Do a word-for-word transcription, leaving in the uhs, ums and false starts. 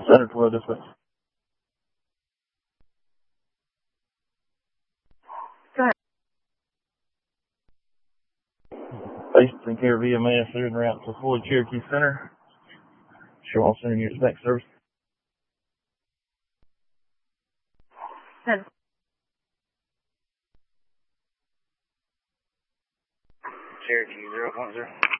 Center twelve dispatch. Go ahead. Patients in care via mass are en route to Floyd Cherokee Center. Show all center units back service. Good. Cherokee zero point zero.